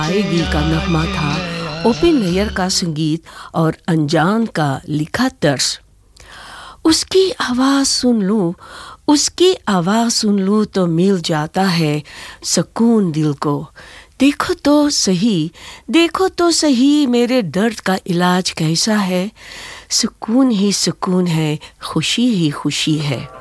आएगी का नगमा था, ओपन नैयर का संगीत और अनजान का लिखा तर्ज। उसकी आवाज़ सुन लूँ, उसकी आवाज़ सुन लूँ तो मिल जाता है सुकून दिल को। देखो तो सही मेरे दर्द का इलाज कैसा है। सुकून ही सुकून है, खुशी ही खुशी है।